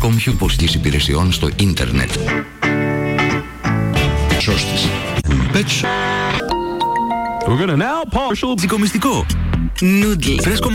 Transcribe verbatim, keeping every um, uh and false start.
Compute υποστής υπηρεσιών στο ίντερνετ. Σώστης. Πέτσο. We're gonna now partial. Δικομιστικό. Νούντλ. Φρέσκο